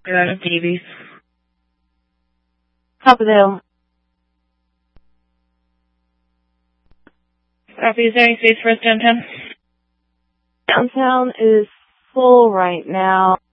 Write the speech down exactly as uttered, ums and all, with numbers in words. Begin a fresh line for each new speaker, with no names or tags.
Out of Davies.
Top of the hill.
Copy. Is there any space for us downtown?
Downtown is full right now.